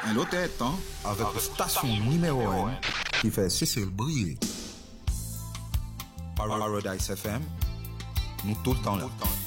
Un l'autre temps avec une station numéro 1 qui fait Cécile briller. Paradise FM, nous tout le temps là.